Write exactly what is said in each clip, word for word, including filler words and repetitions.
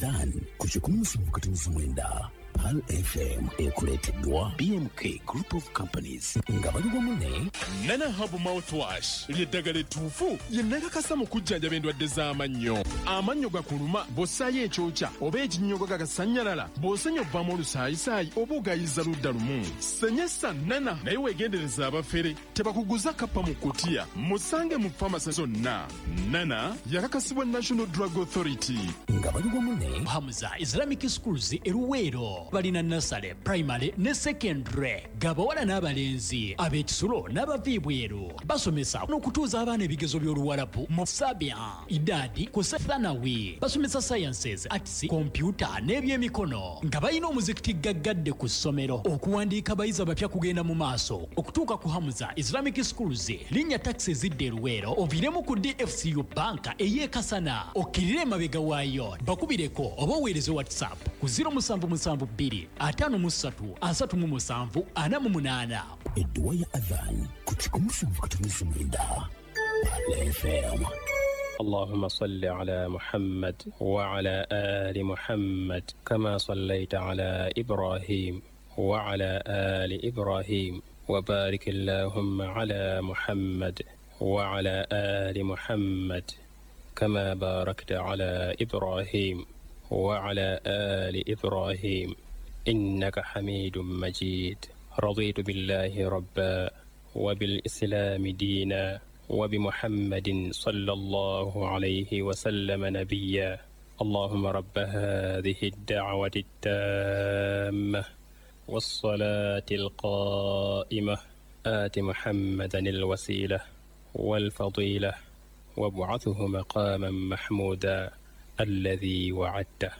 Dan kuchikumu mkatimizi mwenda Pal F M ekuleteddwa B M K Group of Companies nga bali bamune Nana Hub Mouthwash ly'eddagala ettuufu ye nakakasa mu kujjanjaba endwadde z'amannyo. Amannyo gakuluma bw'ossaayo ekyokya oba ekinnyogo gagasannyalala bw'osenya obbamu olusaayisaayi oba ogayiza ludda lumu. Senyesa Nana naye weegendereza abafere tebakuguza kappa mu kutiya musange mu famasi zonna. Nana yakakasibwa National Drug Authority nga bali bamune Hamza Islamic Schools eruweero balina nasale primary ne secondary gabawala n'abalenzi ab'ekisulo n'abaviibweru basomesa n'okutuuza abaana ebigezo by'oluwalabu mu sabia idadi ku sethanawi basomesa sciences arts computer n'ebyemikono nga balina omuzikiti gaggadde ku ssomero okuwandiika abayizi abapya kugenda mu maaso okutuuka ku Hamza Islamic Schools linnya taxi zidde eruweero oviiremu ku D F C U banka ey'ekasana okkirire emabega waayo bakubireko oba oweereze WhatsApp ku zero seven seven two atano musatu asatu mu musanvu ana mu munana. edduwa ya adhan kuchikumu mkatimizi mwenda Pal F M. اللهم صل على محمد وعلى آل محمد كما صليت على إبراهيم وعلى آل إبراهيم وبارك اللهم على محمد وعلى آل محمد كما باركت على إبراهيم وعلى آل إبراهيم إنك حميد مجيد. رضيت بالله ربا وبالإسلام دينا وبمحمد صلى الله عليه وسلم نبيا. اللهم رب هذه الدعوة التامة والصلاة القائمة آت محمدا الوسيلة والفضيلة وابعثه مقاما محمودا الذي وعدته.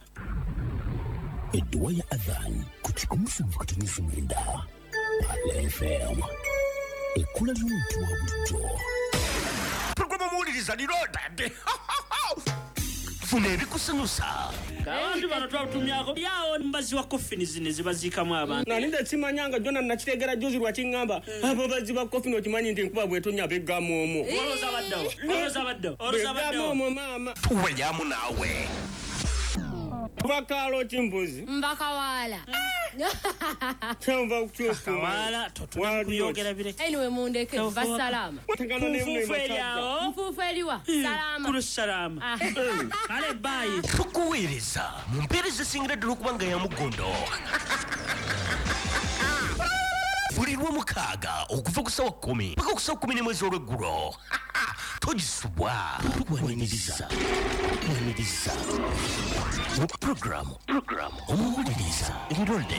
edduwa ya adhan kuchikumu mkatimizi mwenda Pal F M. Ekula ly'omuntu wa bulijjo Programu muwuliriza lirootadde funa ebikusanyusa abantu bano twatumyako yawo mbazi wa coffin zine zibaziikamu abantu nani nze simanyanga jona nakitegera juzi lwakingamba abo bazi ba coffin okimanyi nti nkuba bwetonya beggamu omwo oloza baddawo oloza baddawo oloza baddawo omwo mama tuwenyamu naawe bakalo chimbuzi mbakawala chamba kuchufu wala totuna kuyogera bire anyway mundeke basalama mfufu eliawo mfufu eliwa salama kulu salama kale bayi tukuweereza mu mpeereza esingira ddala okuba nga ya mugondo buli lw'omukaaga okuva ku ssaawa kkumi paka ku ssaawa kkumi n'emu ez'olweggulo togisubwa tukuwaniriza tukuwaniriza mu programu programu omuwuliriza enrodde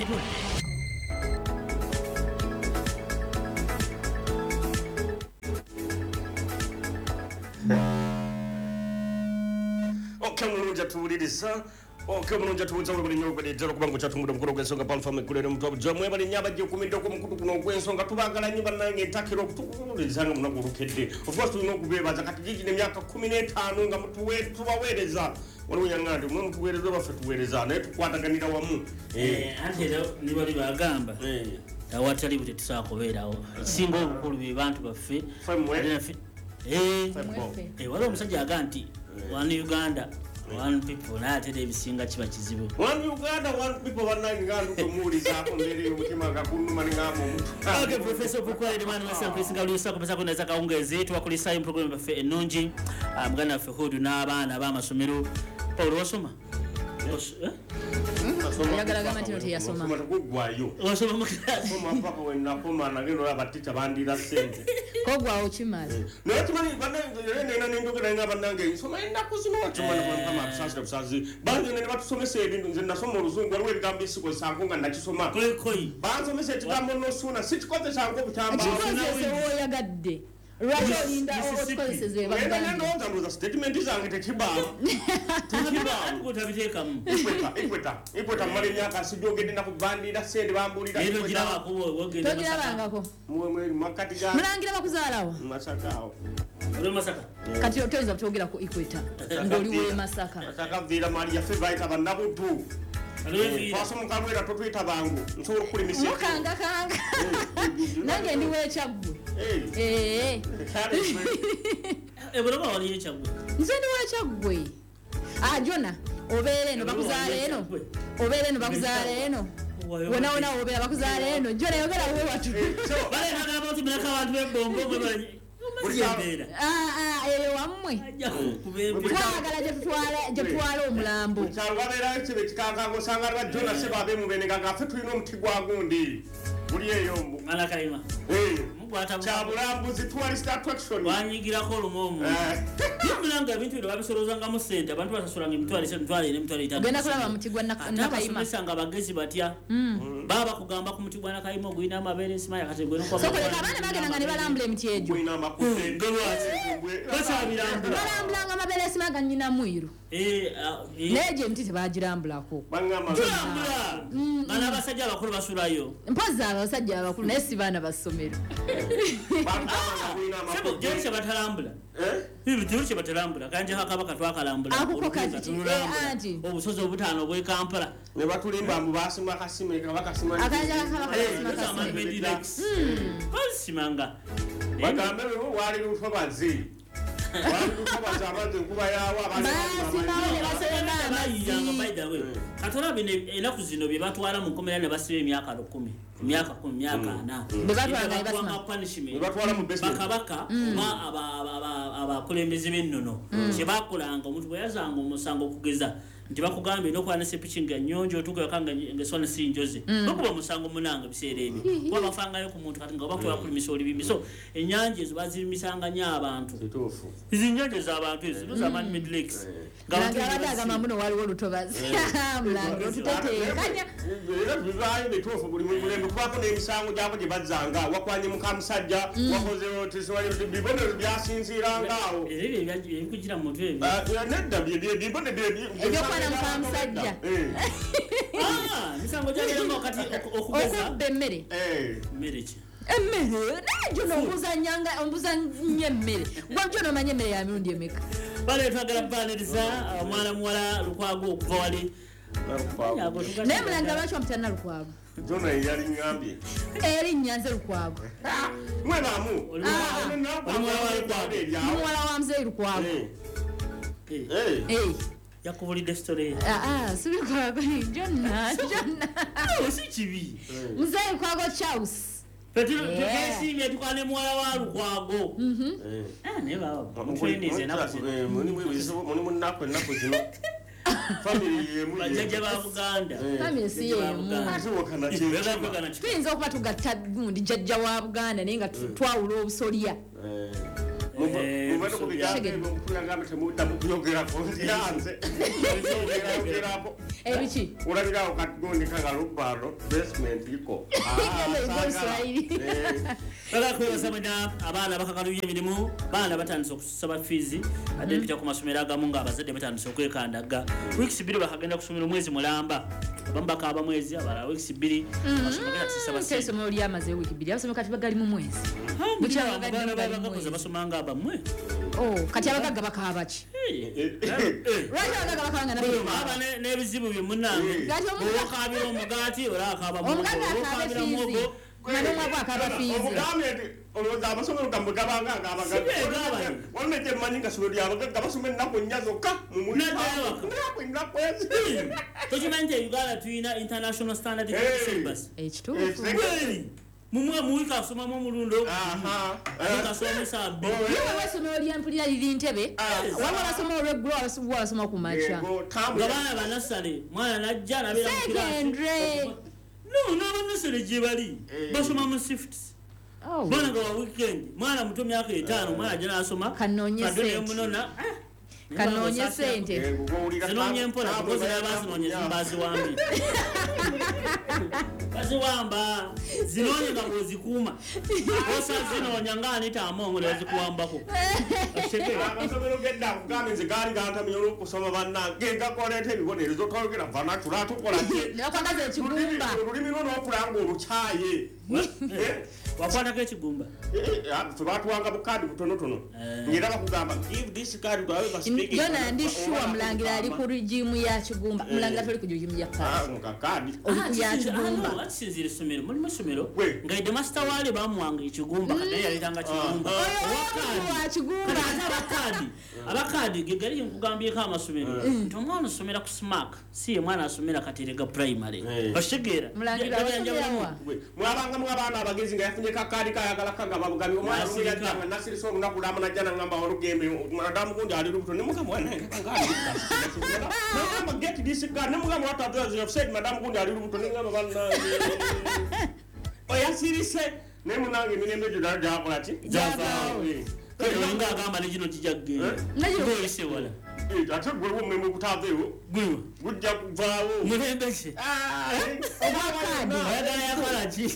okamulunja tuwuliriza okamulunja tuwuliriza buli nyogo ddala kubanga kyatumuda mukolo gw'ensonga palfam eggulere mutwa bujamwe bali nyaba gye kumiddeko omukutu guno ogw'ensonga tubagala nnyo bannange entakira okutuwuliriza nga munaku olukedde of course tulina okubeebaza kati gigi n'emyaka kumi n'etaano nga tubaweereza waliwo yaŋŋande mwe mutuweereza baffe tuweereza naye tukwataganira wamu ate era ne bali bagamba awatali bwe tetusobola kubeerawo ekisinga obukulu be bantu baffe waliwo omusajja aga nti one Uganda one people naye ate ebisinga kiba kizibu one Uganda one people bannange nga ndutomuwulizaako mbeera y'omutima nga kunnuma ningamba omuntu Okay, Professor Bukwale mwana masa kwisinga luyisa kupesa kuna zaka ongeze twakulisayo program baffe ennungi muganda waffe Hudu n'abaana b'amasomero Paulo wasoma yagalaga mati noti yasoma kugwayo wasoma mu class soma papa we nakoma nagendo laba teacher bandira sente kogwa ochimaze no timani banange nena nendogera nga banange soma enda kuzino timani kwa kama absasa absasa bange ne batusomesa ebintu nze nasoma oluzungu waliwo ebigambo isiko sanko nga nakisoma koi koi bansomesa ekigambo nosuna sikikoze sanko butamba ekikoze yagadde Rajo linda okozesezwe baganda. Nenda ndonza ndoza statement zange tekibaba. Tekibaba. Kutabitekamu. Ikweta, ikweta. Ikweta mali myaka sijogende na kubandira sende bambulira. Ero gira bakubo wogende masaka. Togira bangako. Mwe mwe makati ga. Mulangira bakuzalawo. Masakao. Ero masaka. Kati otoyinza kutogira ku ikweta. Ndoliwe masaka. Masaka vira mali ya feva ita bandabutu. Paso mukalwera totwita bangu. Nsoro kuli miseke. Mukanga kanga. Nange ndiwe chabu. Eh. Eh. Eh boroba wali chagwe. Nze ndiwe chagwe. Ah Jona, obeere eno bakuzaala eno obeere eno bakuzaala eno wona wona obeera bakuzaala eno jona yogera we watu bale nagamba oti muleka abantu b'ebbombo mwe bali eyo wammwe twagala gye tutwala omulambo kyalo babeerayo kibe kikankanga osanga lwajjona se babe mubenega ngaffe tulina omuti gwa gundi guli eyo malakalima kyabulambuzi tourist attraction wanyigirako olumomu yomulanga ebintu bino babisolozangamu sente abantu basasulanga emitwalo esatu emitwalo ena emitwalo etaano ogenda kulaba muti gwa nakayima nga bagezi batya baba bakugamba ku muti gwa nakayima ogulina amabeere esimanya kati sokoleka abaana bagendanga ne balambula emiti egyo balambulanga amabeere esima ganyina mwiru neegyo emiti tebagirambulako bana abasajja abakulu basulayo mpozi abasajja abakulu naye si baana basomero jeri kyebatalambula jeri kyebatalambula kanje kakabaka twakalambula obusozi obutaano obw'e Kampala ne batulimba mbu basima akasime kabakasima basimanga bagambe wali lutobazi wali lutobazi abaze enkuba yawo katola bino enaku zino bye batwala mu nkomera ne basiba emyaka lukumi emyaka kumi myaka ana bakabaka abakulembeze b'ennono kyebakolanga omuntu bwe yazanga omusango okugeza nti bakugambye n'okwana sepiki nga nnyonjo otuuka nga ngesona si njoze okuba musango munanga biseera ebyo kuba bafangayo ku muntu kati nga bakola kulimisa olibimbi so ennyanja ezo bazirimisanga nnyo abantu izi nnyanja ez'abantu ezo zo zamani midlakes abadde agamba muno waliwo olutobazi mulange otuteteekanya era bivaayo bituufu buli mulembe kubaako n'emisango gyabo gye bazzanga wakwanye mukamusajja wakoze bibonero byasinziiranga awo ebikugira mu mutwe ebyo nedda ebyokwana mukamusajja misango gyageranga wakati okugeza okubba emmere mmere ki emmere naye gyo nombuza nyanga ombuza nnyo emmere gwa gyo nomanya emmere ya mirundi emeka bale twagala kubaaniriza omwana muwala Lukwago okuva wali naye mulanga lwaki wamutalina Lukwago jona yali ngambye erinnya nze Lukwago mwenamu muwala wa mzee Lukwago yakubulidde story si Lukwago jonna jonna si kibi mzee Lukwago Charles tukesimye tukwane muwala wa Lukwago naye baba mutweneze muni munaku ennaku zino family yemu bajjajja ba Buganda family si yemu tuyinza okuba tugatta gundi jjajja wa Buganda naye nga twawula obusolya mubano kubigambe okuyangambe temuddamu kuyogerako nziranze ebiki olabirawo katugondi kagalubalo basement iko balakwebasabanya abaana bakakaluya emirimu baana batandise okusaba fiizi ate mpita ku masomero agamu ng'abazadde batandise okwekandaga wiikisi bbiri bakagenda kusomera omwezi mulamba abamu bakaaba mwezi abalala wiikisi bbiri esomero lyamaze wiiki bbiri abasomero kati bagali mu mwezi bagakoze basomanga abamwe kati abagagga bakaaba ki lwaki abagagga bakabanga aba n'ebizibu bye munange owakabira omugaati olakabamugagga akaaba fiizi nanomwago akaaba fiizi olowooza amasomero gambe gabanga ng'abagagga waliwo ekyemanyi nga somero lyabagagga basoma ennaku nnya zokka mumunakwezi tokimanyi nti Uganda tuyina international standard syllabus ekituufu mumwe muwika asomamu omulundo kasoma sabbi yewe esomero lyempulira liri Ntebe waliwo abasoma olweggulo abasubu abasoma ku makya nga baana banasale mwana najja nabeera secondary no n'abanasale gye bali basoma mu shifts mwana nga wa weekend mwana muto myaka etaano mwana ajja n'asoma kanoonye sente munona kanoonye sente zinoonye mpola kukozi n'abazinoonye zimbaziwambi baziwamba zinoonye nga bwozikuuma osa zinoonya nga anitaamu nga nezikuwambako amasomero gedda akugambe nze gaali gantamenya olwokusoma bannange gakoleeta ebibonerezo twogera vanatula tukola newakwagaza ekigumba olulimi lwo n'okulanga olukyaye wakwatako ekigumba fe batuwanga bukaadi butonotono ngera bakugamba give this card to our Jona ndi sure Mulangira ali ku regime ya Kigumba. Mulangira toli ku regime ya Kadi. Kakadi. Oli ku ya Kigumba. Asinzire somero muri masomero. Ngaide master wale bamwanga Kigumba kadali yalitanga Kigumba. Wa Kigumba abakadi. Abakadi gigari nkugambye ka masomero. Nto mwana somera ku smack. Si mwana asomera katerega primary. Bashegera. Mulangira yawa. Mwabanga mwabana abagezi nga yafunye kakadi kayagala kanga babugabi omwana umuyajanga nasiri so nakulama najana ngamba olugeme mwanadamu kundi ali lubuto nemuka mwana nganga. Ngamba get this guy nemuka mwata does you said madam kundi ali lubuto ngamba bana. Oya sirise nemunange minembe judaja akolati. Java. Kero nga agamba negino kijagge. Najyo ise wala. Eh ate gwe wo meme kutavewo. Gwe gujja kuvaawo. Mulembese. Ah. Obakadi. Oyagala yakola ki?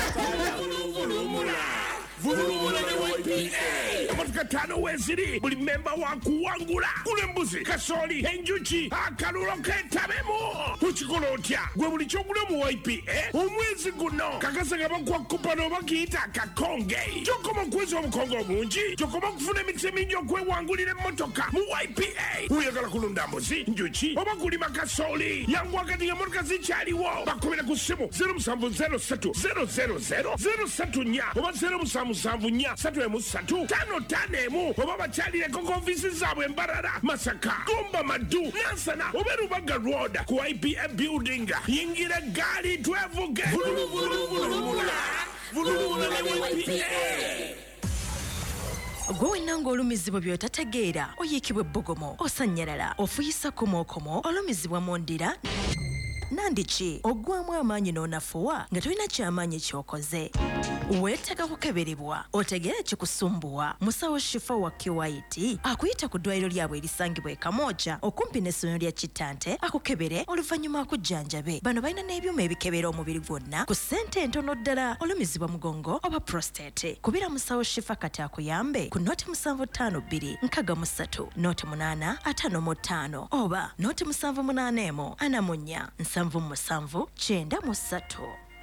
Vulumula ne Y P A amatika tano weziri buli memba wakuwangula kule mbuzi kasoli enjuki akalulo ketabemo tukikola otya gwe buli kyogula mu Y P A omwezi guno kakasa nga bakuwa kupano bakiyita kakonge kyokoma okweza obukonge obungi kyokoma okufuna emikisa mingi okwewangulira emmotoka mu Y P A oyagala kulunda mbuzi njuki oba kulima kasoli yangu wakati nga motoka zikyaliwo bakubira ku ssimu zero seven zero three zero zero zero zero three nnya oba zero seven musanvu nnya satu emu satu tano tano emu oba bakyalireko ku ofisi zaabwe Mbarara Masaka Gomba Madu Nansana oba Rubaga Road ku Y P A building yingira gaali twevuge vulumula ne Y P A. Gwe nango olumizibwa byotategeera oyikibwe bbogomo osanyalala ofuyisa komokomo olumizibwa mondira nandiki ogwamu amaanyi n'onafuwa nga tolina kyamaanyi kyokoze weetaaga kukeberebwa otegeera kikusumbuwa musawo shifa wa Kiwaiti akuyita ku ddwaliro lyabwe erisangibwa e Kamooja okumpi n'essomero lya Kitante akukebere oluvannyuma akujjanjabe bano balina n'ebyuma ebikebera omubiri gwonna ku ssente entono ddala olumizibwa mugongo oba prostate kubira musawo shifa kati akuyambe ku noti musanvu ttaano bbiri nkaga mu ssatu noti munaana ataano mu ttaano oba noti musanvu munaana emu ana mu nnya nsanvu musanvu kyenda mu ssatu.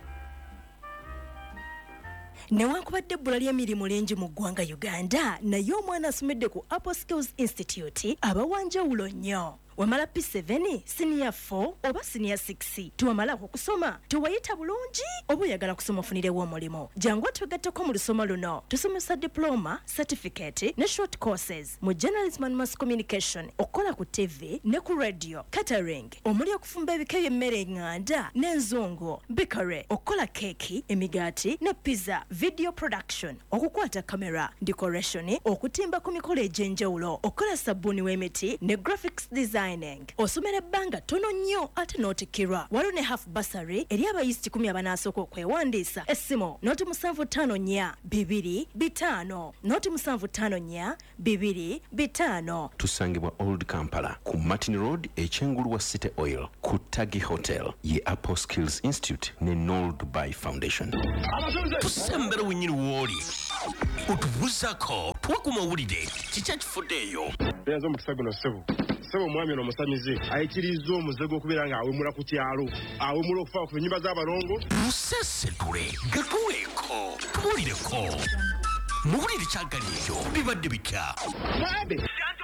Newankubadde ebbula ly'emirimu lingi mu ggwanga Uganda naye omwana asomedde ku Apple Skills Institute abawanjawulo nnyo. Wamala P seven, senior four oba senior six tuwamala okusoma tuwayita bulungi oba oyagala kusoma ofunirewo omulimo jangu twegatteko mu lusoma luno tusomesa diploma certificate ne short courses mu journalism and mass communication okola ku T V ne ku radio catering omuli okufumba ebika by'emmere eŋŋanda n'enzungu bikare okola keki emigaati ne pizza video production okukwata kamera decoration okutimba ku mikolo egy'enjawulo okola sabbuuni w'emiti ne graphics design osomera ebbanga tono nnyo ate n'otikirwa waliwo ne half basary eri abayisiti kumi abanaasooka okwewandiisa essimu noti musanvu ttaano nnya bibiri bitaano noti musanvu ttaano nnya bibiri bitaano. Tusangibwa Old Kampala ku Martin Road ekyengulu wa City Oil ku Tagi Hotel ye Apple Skills Institute ne Noel Dubai Foundation. Tusembera wenyini woli otubuzako tuwaku mawulire kikya kifuddeeyo eyaza omukisa guno ssebo ssebo omwami ono omusamize ayikiriza omuze gw'okubeera nga awemula ku kyalo awemula okufa ku nnyumba z'abalongo musesetule gatuweeko tubuulireko muwulire kyagala ekyo bibadde bitya mwabe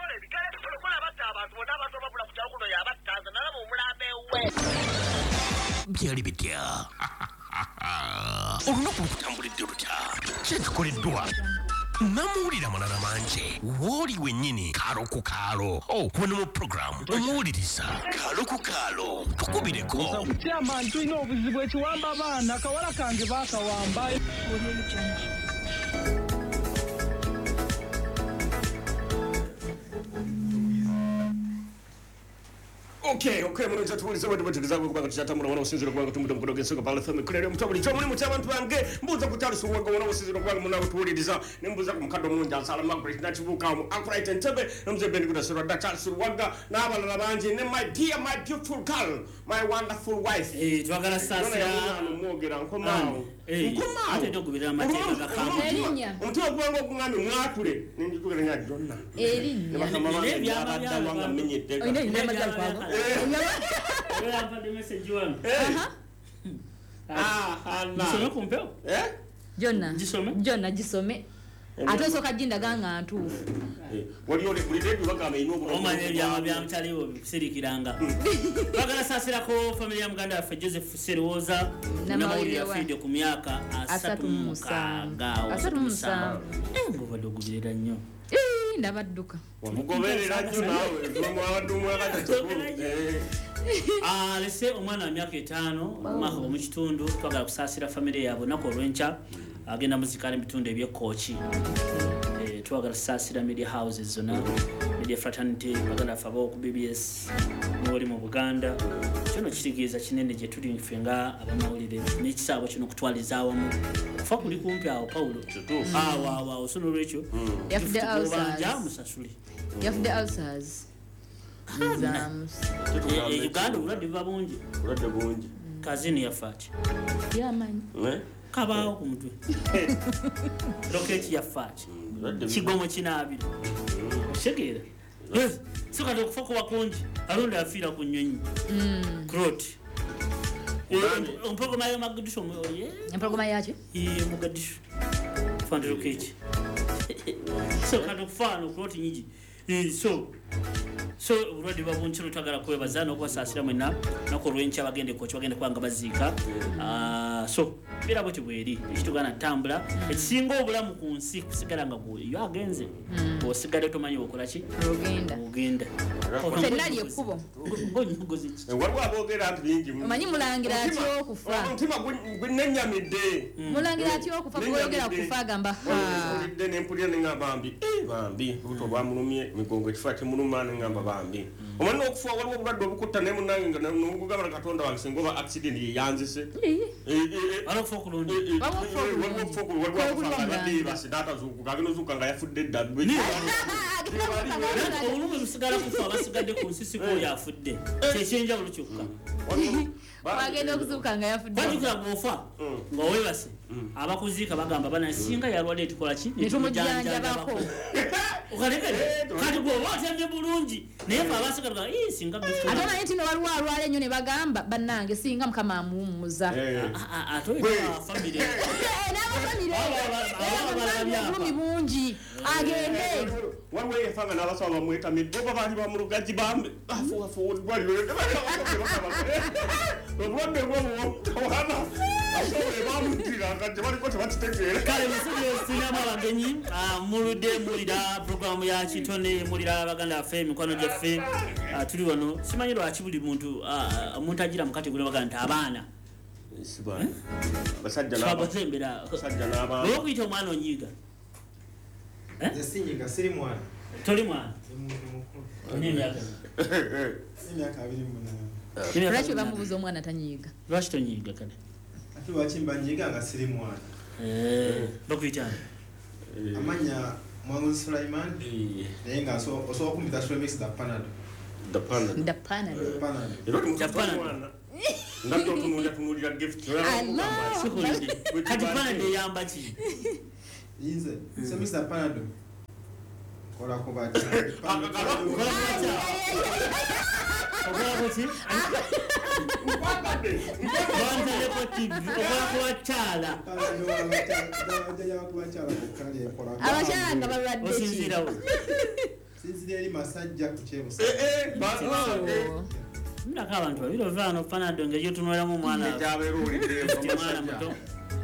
byali bitya olunaku lukutambulidde lutya kyekikoleddwa namuwulira amalala mangi wooli wennyini kaalo ku kaalo kuno mu programu omuwuliriza kaalo ku kaalo tukubireko kyama ntulina obuzibu ekiwamba abaana akawala kange baakawamba. Okay, okay, mwana chatuliza watu watuliza kwa kubanga tuchatambula wana usinziro kwa tumbuda mkudoge nsoka pala femi kulele mtabuli chomuli mutabantu bange mbuza kutali suwaga wana usinziro kwa mwana watuliza nimbuza kumkado munja asala magret na chibuka mu akurite entebe namze bendi kuda sura dacha suwaga na abala na banji ne my dear my beautiful girl my wonderful wife eh twagala sasa ya mwogera nkomao nkomao ate dokubira mateka gakamo erinya omutima gwango kungami mwatule ninjukugera nya jonna erinya ne byabadda wanga menyete ine ine majal kwago wewe hapa the message wangu aha ah ana jisome kumpeo eh Jonna jisome Jonna jisome ate osooka gindaga nga ntuufu wali oli buli redio bagamba ino omanya ebyama byamutaliwo bisirikiranga bagala saasirako famire ya muganda waffe Joseph Serwoza namawulire yafiidde ku myaka asatu mu mukaaga ngobadde ogubirira nnyo ndabadduka wamugoberera nnyo naawe mwawaddumu akakikulu lese omwana wa myaka etaano omwaka mu kitundu twagala kusaasira famire yaabwe nako olw'enkya agenda muzikala ebitundu ebyekooki twagala kusaasira media houses zonna media fraternity baganda fabo ku B B S n'oli mu Buganda kino kitegeeza kinene gye tuli ffe nga abamawulire n'ekisaabo kino kutwaliza awamu kufa kuli kumpi awo Paulo awo awo awo sono lwekyo yafudde obanja musasule yafudde ulcers exams Uganda obulwadde buba bungi obulwadde bungi kazini yafaaki yamanyi kabaawo ku mutwe roketi yafaaki kigomo kinaabiri kitegeera sikati okufa kuba kungi alonda yafiira ku nnyonyi krot empologoma yo Magadishu empologoma yaki Mogadishu fandi roketi so kati okufaano krot nyigi so so obulwadde buba bungi twagala kwebaza n'okubasaasira mwenna nako olw'enkya bagende koki bagende kubanga baziika so birabo kibweri ekitugana ntambula ekisinga obulamu ku nsi kusigala nga yo agenze osigale tomanyi okola ki ogenda ogenda fennali ekkubo waliwo aboogera nti bingi omanyi mulangira atya okufa omutima gwennenyamidde mulangira atya okufa bweyogera kufa agamba olidde nempulira neŋŋamba bambi bambi lubuto lwamulumye emigongo ekifaa kyemuluma neŋŋamba bambi omanyi n'okufa waliwo obulwadde obukutta naye munange nga nogugamba na Katonda wange singa oba accident yeyanzise waliwo okulungi agenozuuka nga yafudde dda olumwe lusigala kufa basigadde ku nsi siko yafudde kyekyenjawulo kyokka wagenda okuzuuka nga yafudde bajukira gwofa nga weebase abakuziika bagamba bana singa yalwadde tukola ki netumujanjabako okalekere kati gwoba otemye bulungi naye fe abasigaluga singa ate omanyi nti nowaliwo alwala ennyo ne bagamba bannange singa mukama amuwummuza ate famire bulumi bungi agende waliwo yefanga n'abasawo bamwetamidde oba baali bamulugaji bambe obulwadde bwobuwana asobole bamutiranga tebaliko tebakitegeera kale musubi tulinamu abagenyi muludde mulira programu ya kitone mulira abaganda baffe emikono gyaffe tuli wano simanyi lwaki buli muntu omuntu agira mu kategori baganda nti abaana abasajja n'abaana okuyita omwana onyiiga sinyiga siri mwana toli mwana lwaki bamubuza omwana tanyiiga lwaki tonyiiga kale ati lwaki mba nyiga nga siri mwana bakuyitani amanya Mwanguzi Sulaiman naye nga osobola kumpita Stremix da Panado da Panado ndabyo otunuulira tunuulira gift kati Panado eyamba ki yinze Stremix da Panado kola kuba ki okola kuki abakyala nga balwadde sinzira eri masajja ku kyebusa ndako abantu babiri ovaano Panado ngeri otunulamu omwana muto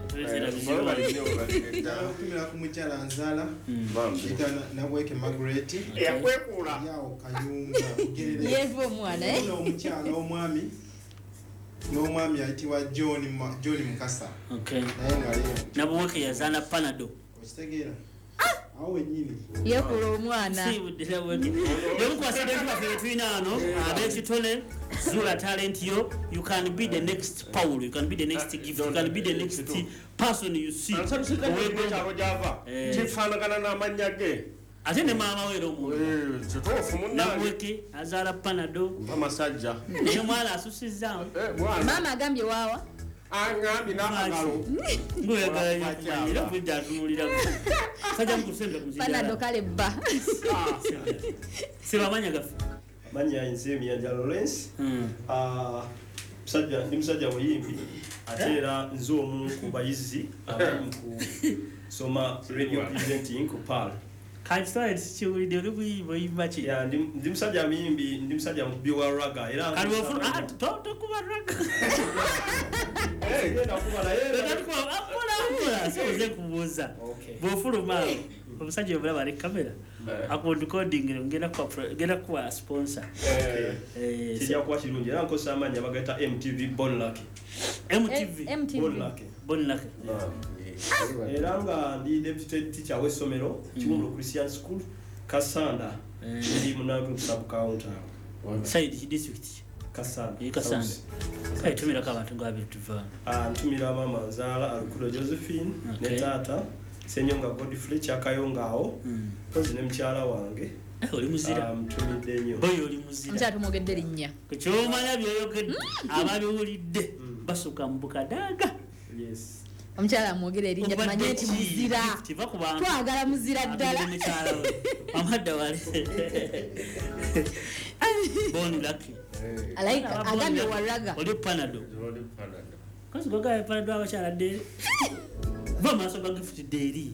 okumira ku mukyala nzaala kita nabweke Margaret yakwekula yawo kayunga yeva omwana omukyala omwami n'omwami ayitibwa John John Mukasa naye nga nabweke yazaala Panado okitegeera awo wenyini yekula omwana yomukwasidetubafe betulina ano abekitone zula talent yo you can be the next Paulo you can be the next gift you can be the next person you see kyalo gyava kifaanagana n'amannya ge ate ne maama we era omuntu nabweke azaala Panado amasajja naye omwana asusizaamu maama agambye waawa angambi n'amagalo ngoyagala budde atunuliramu sajja mukusembe Panado kale bba sebamanya gafe manya nze Myanja Lawrence musajja ndi musajja muyimbi ate era nze omu ku bayizi abali ku soma radio presenting ku Pal. Kanstyle sikiwulidde oli buyimba oyimba ki? Ya ndi ndi musajja muyimbi ndi musajja mukubi wa raga era kali wafuna ah tokuba raga eh genda kuba na yeye tokuba akola akola soze kubuza bwofuluma omusajja obulaba ali kamera akodi coding ngenda kwa ngenda kwa sponsor eh eh kijja kwa kirungi era nkosa amanya bagata M T V Bon Lucky M T V Bon Lucky Bon Lucky era nga ndi deputy teacher w'essomero Kiwundo Christian School Kasanda ndi munaku sub counter side district Kasanda ye Kasanda kai tumira ka bantu ngabe tuva ah tumira mama Nzala Alukulo Josephine ne tata Senyonga Godfrey Chakayongao kozi ne mchala wange oli muzira mtumide nnyo boyo oli muzira mchatu mogedde linnya kuchoma byoyogedde ababiwulidde basuka mbuka daga yes omukyala amwogera erinnya tumanye nti muzira twagala muzira ddala amadda wale Bon Lucky alaika agambye waraga oli panado kasi goga panado abakyala dderi ba maaso ga gift dderi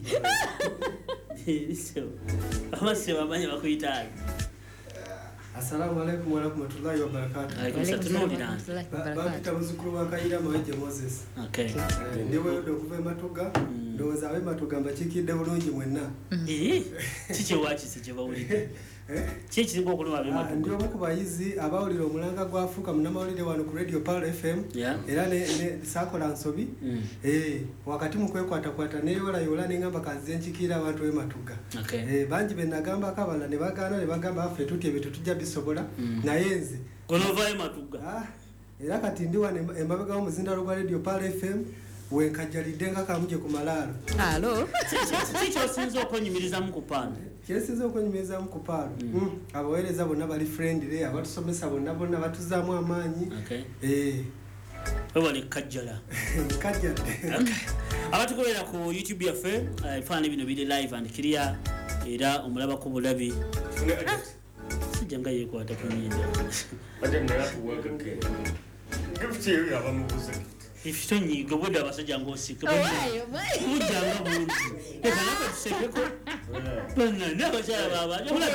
amase bamanyi bakuyitaali. Assalamu alaikum wa rahmatullahi wa barakatuh. Alaikum salam. Babita muzukuru wa Kaira Maweje Moses. Okay. Ndiwe ndo kuve matuga ndoza we matuga mbachikide bulungi mwenna. Eh. Kiche wachi sije bawulide. Eh? Kichi ngo kulwa be matuga. Ndio muko bayizi abawulire omulanga gwa Afrika munamawulire wano ku Radio Power F M. Era ne ne sakola nsobi. Eh, wakati mukwekwata kwata ne yola yola ningamba kazi nchikira abantu we matuga. Okay. Eh, banji benagamba kabala ne bagana ne bagamba afe tutye bitu tujja bisobola na yenze. Kono vae matuga. Ah. Era kati ndiwa embabega mu muzinda rwa Radio Power F M wenkajalide nga kamuje ku malalo. Allo. Kicho sinzo okonyimiriza mu kupanda. Kyesizo okonyimiriza mu kupanda. Mm. Abawereza bonna bali friendly abatusomesa bonna bonna batuzaamu amaanyi. Okay. Eh. Wali kajjala. Kajjala. Okay. Abatukolera ku YouTube yafe ifana bino bide live and clear era omulaba ku bulabi. Sijanga yekwata kunyinda. Baje ndala kuweka ke. Gift yeyo abamukuze. Ifito nyigo boda basajja ngosika. Oyo bai. Mujanga buntu. Eka nako tusekeko. Bana nabo cyara baba. Ola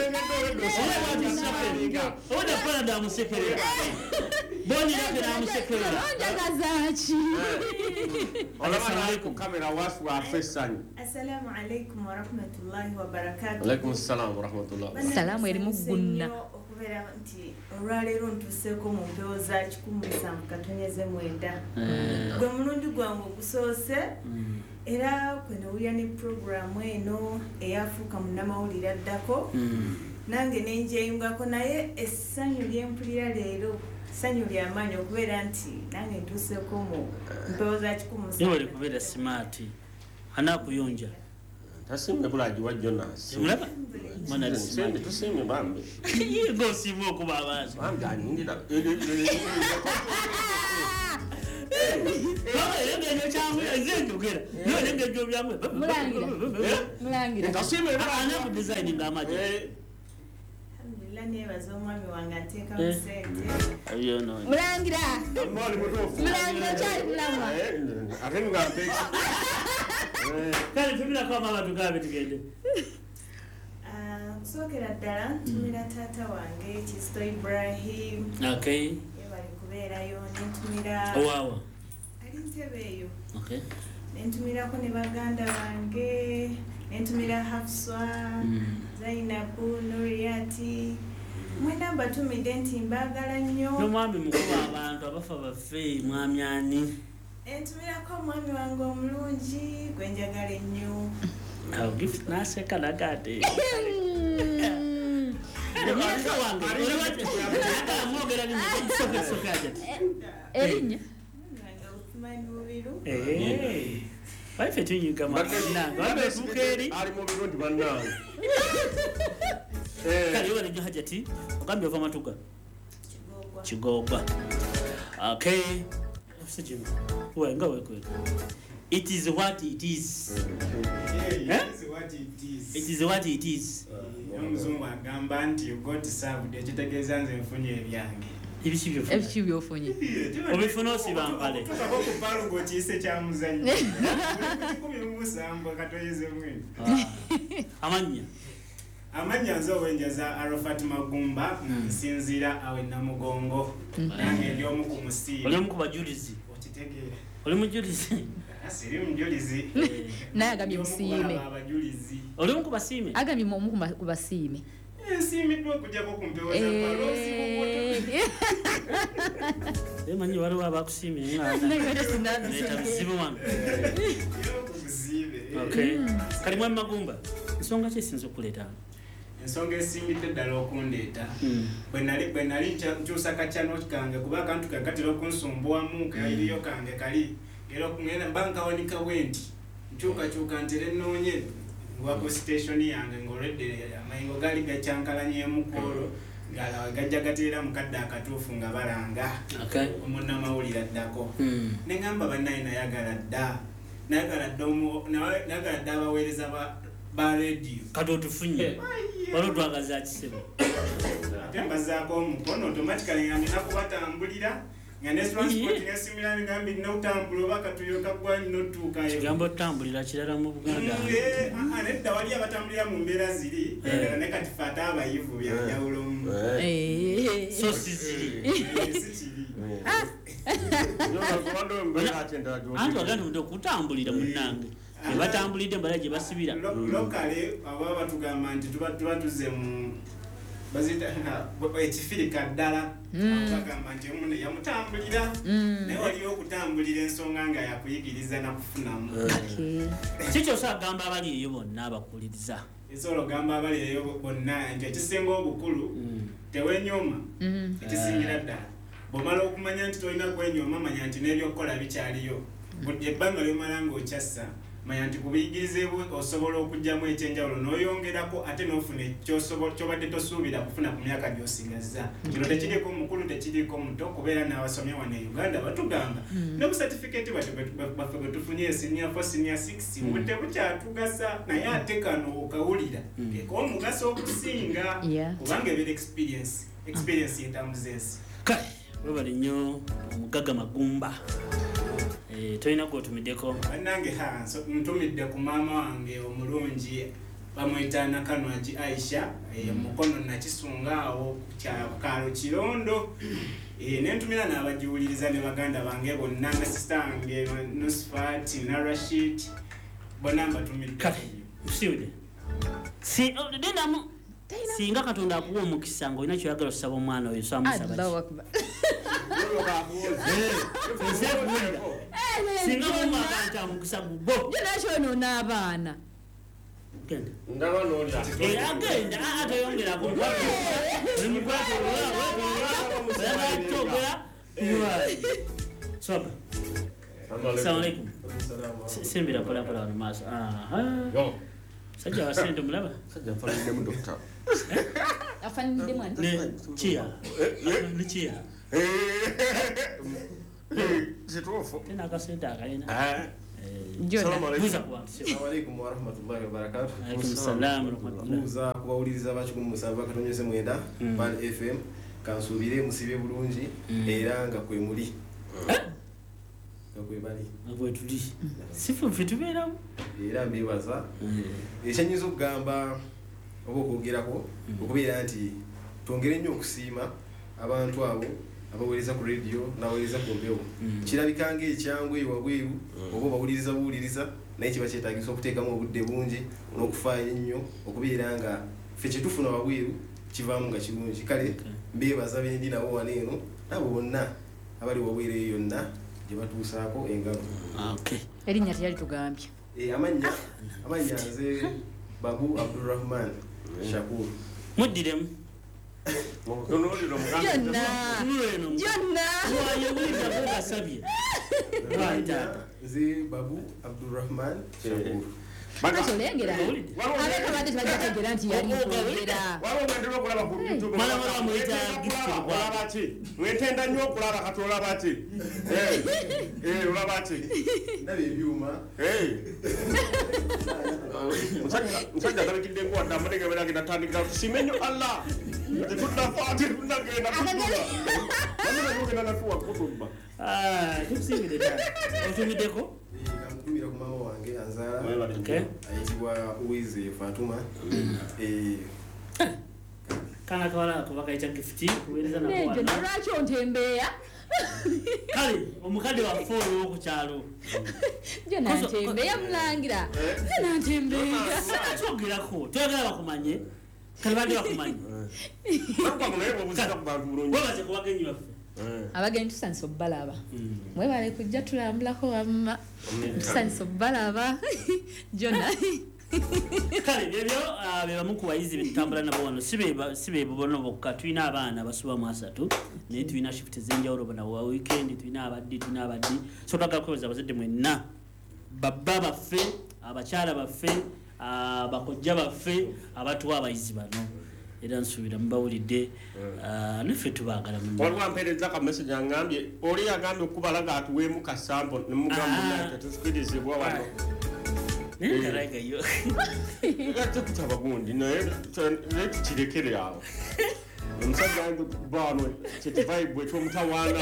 ola oda pana da musekere. Boni yake na musekere. Onda kazachi. Assalamu alaikum kamera wasu wa fesani. Assalamu alaikum wa rahmatullahi wa barakatuh. Alaikum assalam wa rahmatullahi. Assalamu erimu gunna. Okubera nti olwaleero ntuseko mu mpewo za kikumi musanvu katonyeze mwenda. Gwe mulundi gwange ogusoose era kwenawulira ne programu eno eyafuuka munnamawulire addako nange nenjeyungako naye essanyu lyempulira leero ssanyu lyamaanyi okubeera nti nange ntuuseko mu mpewo za kikumi musanvu. Yewali kubeera smart anakuyonja tasimbe bulaji wa Jonas. Mulaba mwana sende tusimbe bambe. Yego simo kuba abazi. Bambe anindira. Baba yenge nyo changu ezenge ukera. Yo yenge nyo byamwe. Mulangira. Mulangira. Tasimbe ana ku design ngamaje. Alhamdulillah nebaza omwami wange ateeka mu sente. Ayo no. Mulangira. Amali mutofu. Mulangira cyari mulama. Eh, akenga mpeki. Kale tumira kwa mama tugabe tugende. Ah, kusokera ddala ntumira taata wange Kisto Ibrahim. Okay. Yebali kubeerayo nentumira. Owawa. Ali ntebe eyo. Okay. Nentumirako ne baganda bange, nentumira Hafswa, Zainabu, Nuriyati. Mwena batumide nti mbagala nnyo. N'omwami mukulu abantu abafa baffe mwami ani. Entumirako omwami wange omulungi gwe njagala ennyo. Awo gift naseka nagade. Erinya. Eh. Waife tunyuka mwananga. Wabe sukeri. Ali mu birundi bannanga. Eh. Kali wali nyo hajati. Okambi ova matuga. Kigogwa. Kigogwa. Okay. Sijima. Uwe ngawe kweka. It is what it is. Yeah, it is what it is. It is what it is. Omuzungu agamba nti you got served ekitegeeza nze nfunye ebyange. ebisibyo ebisibyo funye obifuna osibampale tukako ku palo ngo kiyise kya muzanyo kumi musanvu katoyeze mwini amanya amanya nzo wenjaza Arafat Magumba nsinzira awe namugongo nange ndi omu ku musiiba oli omu ku bajulizi okitegeera oli mujulizi asiri mujulizi naye agamye musiime abajulizi oli omu ku basiime agamye omu ku basiime ensiimiddwa okujjako ku mpewo za palosi emanyi waliwo abakusiimye ngaeta bizibu wano kali mwami Magumba ensonga ki esinza okuleeta ensonga esimbidde ddala okundeeta bwe nali nkyusa kacyano kange kuba akantu kakatera okunsumbuwamu kairiyo kange kali era okungenda bankawanika bwe nti nkyukakyuka ntera ennoonye wako station yange ng'olwedde amayingo gali gacyankalanyemu kwolwo gajja gateera mukadde akatuufu nga balanga omunnamawulire addako ne ŋŋamba bannaye nayagala dda nayagala dda abaweereza ba rediyo kati otufunye wali otwagaza kisebo ate mbazaako omukono automatically nga nina kubatambulira nga ne transport nesimira ngambi nina otambula oba katuyoka gwanyi notuukayo kigambo otambulira kirala mu Buganda nedda wali abatambulira mu mbeera ziri endala ne kati fe ate abayivu byanjawulomu so si ziri sikiri anti waganda muti okutambulira munnange ebatambulidde embala gye basibira lokale aba batugamba nti tuba tuze mu bazita ekifirika ddala bagamba nti omu yamutambulira naye waliwo okutambulira ensonga nga yakuyigiriza nakufunamu kiki osagamba abali eyo bonna abakuliriza esobola ogamba abali eyo bonna nti ekisinga obukulu tewenyooma ekisingira ddala bw'omala okumanya nti tolina kwenyooma manya nti n'ebyokukola bikyaliyo ebbanga lyomala ng'okyassa manya nti kubiyigirize osobola okugyamu ekyenjawulo n'oyongerako ate n'ofuna kyobadde tosuubira kufuna ku myaka gy'osigaza kino tekiriko mukulu tekiriko muto kubeera n'abasomye wano e Uganda batugamba ne bu certificate baffe bwe tufunye senior four senior six budde bukyatugasa naye ate kano okawulira ek'omugaso okusinga kubanga ebeera experience experience yetambuza ensi kale webali nnyo Omugaga Magumba tolina gwotumiddeko bannange ha ntumidde ku maama wange omulungi bamwita Nakanwagi Aisha mukono nakisunga awo kyakaalo Kirondo nentumira n'abagiwuliriza ne baganda bange bonna na sistange Nusfat na Rashid bonna mbatumidde musiude singa Katonda akuwa omukisa ng'olina kyoyagala osaba omwana oyo samusaba singa mumwaganta mukisa gubo nakyonoona abaana agenda atayongerako soba salamualaikum sembera polapola wano maaso sajja wasente mulaba afanidde mwana kia nikia zituufu tena akasente akalina Assalamualaikum warahmatullahi wabarakatuh. Kuza kubawuliriza bakikumu musanvu akatonyeze mwenda Pan F M kansubire musibe bulungi era nga kwe muli ngakwe bali ngakwe tuli sifu fitubeeramu era mbibaza ekyanyiza okugamba oba okwogerako okubeera nti twongere nnyo okusiima abantu abo abaweereza ku radio n'abaweereza ku mpewo kirabika ng'ekyangu eyo wabweru oba obawuliriza buwuliriza naye kiba kyetaagisa okuteekamu obudde bungi n'okufaayo ennyo okubeera nga ffe kyetufuna wabweru kivaamu nga kirungi kale mbeebaza bendi nabo wano eno nabo bonna abali wabweru eyo yonna gye batuusaako engalo erinnya teyali tugambye amanya amanya nze Babu Abdurrahman Shakur muddiremu nze Babu Abdurrahman Shakur Basolengera. Abeka bade bajategera nti yali kwogera. Wabo mwendera okulaba ku YouTube. Mala mala mwita gift olaba ki? Mwetenda nnyo okulaba kati olaba ki? Eh. Eh olaba ki? Nabi ebyuma. Eh. Musajja tabikidde ngo wadde amadege bera genda tandika simenyo Allah. Tetudda faati tunagenda kutuba. Wano ngenda natuwa kutuba. Ah, tukusingire dda. Otumideko? Namutumira ku mama wange anzaala. Okay. Ayitibwa Uwize Fatuma. Eh kana kawala kuba kaita gift kubereza na kwa. bwana. Nje lwaki ontembeya? Kale omukadde wa folo ku kyalo. Nje nantembeya mulangira. Nje nantembeya. Twogirako. Twagala bakumanye. Kale bade bakumanye. Bakwa mulebo muzika ku bantu bulungi. Webaze kubagenyi baffe. Abagenyi tusanise obbalaba. Mwebale kujja tulambulako wamma. Tusanise obbalaba. Jona. Kale ebyo be bamu ku bayizi betambula nabo wano sibe sibe bono bokka tulina abaana basuba mu asatu naye tulina shift zenjawulo bana wa weekend tulina abaddi tulina abaddi so twagala kweweza abazadde mwenna babba baffe abakyala baffe abakojja baffe abatuwa abayizi bano era nsuubira mubawulidde naffe tubaagala mu waliwo ampeereza ka message angambye oli yagambye okubalaga atuweemu ka sample ne mugamba tetusikirizibwa wano Nendaraga yo. Gata kutaba gundi naye tukirekere awo. Omusajja wange bano kiti vibe ekyo mutawaana.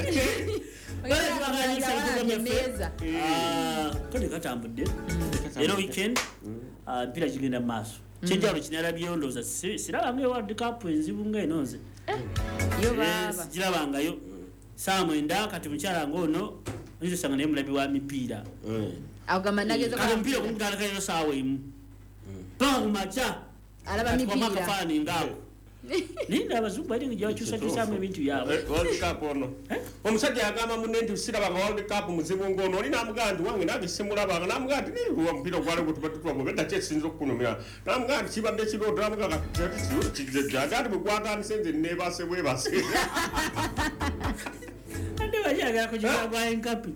Bale tubaganyisa meza. Ah, kodi katambudde. Ero weekend ah mpira kigenda maaso. Kijalo kinalabye ndowooza siraba nge World Cup enzibu ng'enonze. Yo baba. Girabanga yo. Samwenda kati mukyala ngono nzo sanga ne mulabi wa mipiira. Agamba nageza kwa mpira kumutala kayo sawe imu. Pa umacha. Alaba mipira. Kwa makafani ngako. Linda abazungu bali ngiye cyusa cyusamwe ibintu yabo. World Cup ono. Omusajja yagamba munende usiraba ka World Cup muzibu ngono oli namugandi wange nage simulaba namugandi ni ruwa mpira gwale gutubatwa mu benda kyesinzo kunomya. Namugandi kibadde kibo dramuka ka kijja gadi bugwata nsenze nebase bwe base. Ande bajaga kujira kwa enkapi.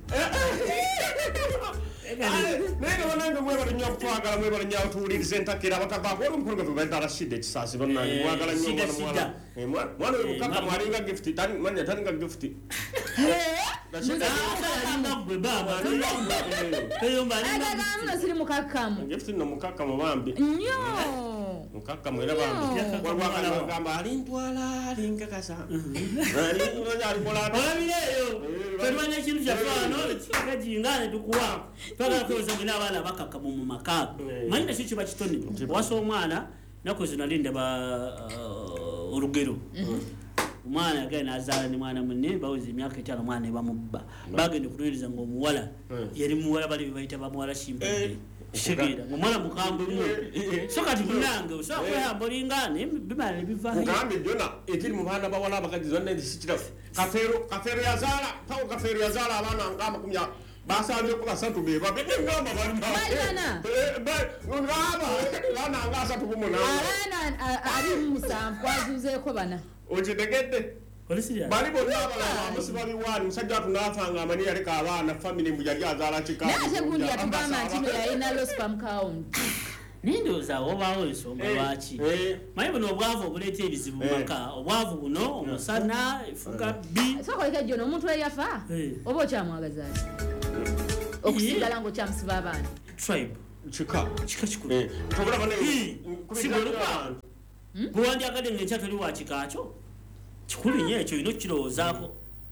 Nega wananga mwe bali nyo twagala mwe bali nyo tuwulirize entakira batavako olumpuruga tubenda rashide kisasi bonna mwagala nyo mwana mwana eh mwana mukaka mwalinga gift tani manya taninga gift eh rashide alinga gwe baba eyo mbali nga siri mukakamu gift no mukaka mubambi nyo mukaka mwera bambi kwagala ngamba alintwala alinga kasa ali ali kola olabireyo twalwana kintu kyafano kikajingane tukuwa twagala kweweza mwina abaana bakaka mu maka manyina kiki bakitoni wasa omwana nakoze nalinda ba olugero omwana yagenda n'azaala ne mwana munne baweza emyaka etaano mwana ebamubba bagenda okunoonyereza ng'omuwala yali muwala bali bebayita bamuwala kimpudde Shigera ngomwana mukambwe mu so kati munange osobola kweyamba olingane bimala ne bivaayo mugambe jona ekiri mu baana bawala abakazi zonna ezisikira kafeero kafeero yazaala tawo kafeero yazaala abaana nga amakumi basanze ko basatu be babe ngamba bali bana ngamba bana nga asatu ku munana abana ali musanvu azuzeeko bana okitegedde bali bonna abalala amusibali wani musajja tunafanga amani yaleka abaana family mbu yali azaala kikamu naye gundi atugamba nti no yalina low sperm count nindoza obawo ensonga lwaki maye buno obwavu obuleeta ebizibu maka obwavu buno omusana efuga bbi sokoleka jjono omuntu eyafa oba okyamwagaza ati okusigala ng'okyamusiba abaana tribe kika kika kikulu tobulaba ne sigolukwa kuwandiakadde ng'ekya toli wa kikakyo kikulu nnyo ekyo olina okukirowoozaako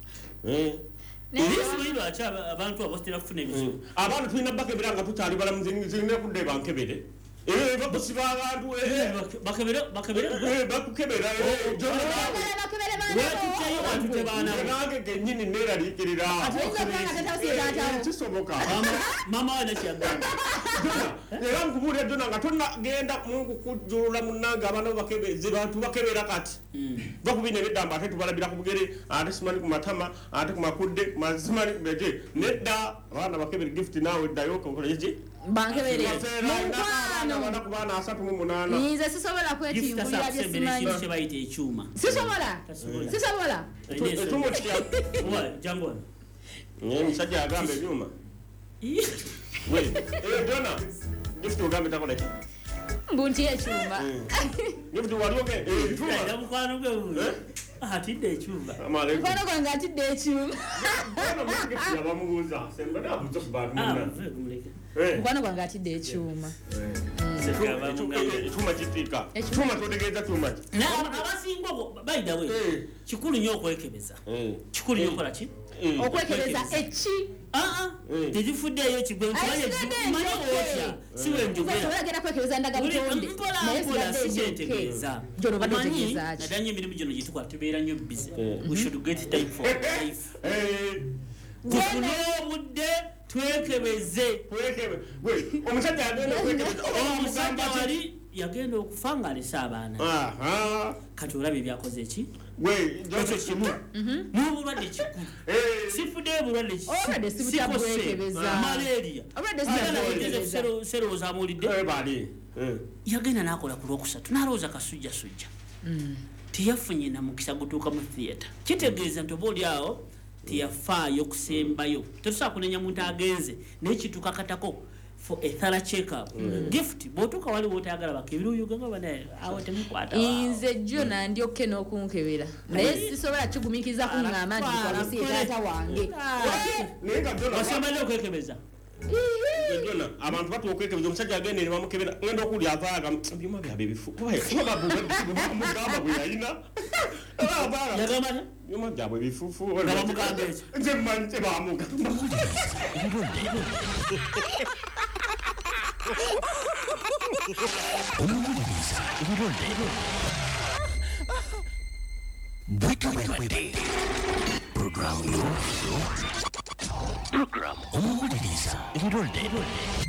ebisibo lwaki abantu abasitera kufuna ebizibu abantu tulina bakebera nga tukyali balamuzirina kudde bankebere bakusiba abantu bakukebera wetutyayo watute baanange genyini neeraliikirira kisoboka mama wane kyagamba era nkubuulira jona nga tonagenda mukukujulula munange abaana bantu bakebera kati bakubina ebyedamba ate tubalabira ku bugere ate simani ku matama ate ku makudde mazimani beje nedda abaana bakebere gift naawe ddayo kokoleki bankebere mukwano ku baana asatu mu munaana nze sisobola kwetimbulira bye simanyi kye bayita ekyuma sisobola sisobola ekyuma kitya jambona musajja yagamba ebyuma we jona gift ugambe takola ki mbunti ekyuma gift walioke eh chuma ya mukwano gwe huyo atidde ekyuma mukwano gwange atidde ekyuma yabamubuuza semba nabuuza ku bantu munna mukwano gwange atidde ekyuma ekyuma kitika ekyuma totegeeza kyuma ki abasinga by the way kikulu nnyo okwekebeza kikulu nnyo okola ki okwekebeza eki tekifuddeeyo kigwemanyiotya siwenjogera kwekebeza ndaga butonde naye sigentegeeza naddanye emirimu gino gitukola tubeera nnyo busy we should get time for life tufune obudde twekebeze omusajja agenda omusajja wali yagenda okufa ng'alese abaana kati olaba ebyakoze eki ekyo kimu n'obulwadde kikulu sifuddeyo bulwadde malaria serowooza amuwulidde yagenda n'akola ku lwokusatu n'alowooza kasujjasujja teyafunye na mukisa gutuuka mu theatre kitegeeza nti oba oli awo teyafaayo kusembayo tetusobola kunenya muntu agenze naye kituuka katako for a thorough check up gift bw'otuuka wali wootayagala bakebiruuyo banaye awo temukwata nze jjo nandyokke n'okunkebera naye sisobola kigumiikiriza kuŋŋamba nti kwalasi taata wange wasembalire okwekebeza Jona abantu batu okwekebeza omusajja agenda ne bamukebera ngenda okulya avaaga byuma byabe ebifu mugamba bwe yalina yagamba byuma byabwe ebifufu bamugamba ekyo nze mmanyi kye bamugamba omuliriza ebirondero bwetubwedde programu yo programu omuliriza ebirondero